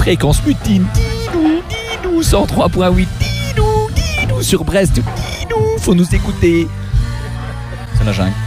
Fréquence mutine, didou, 103.8, didou, sur Brest, didou, faut nous écouter. C'est la jungle.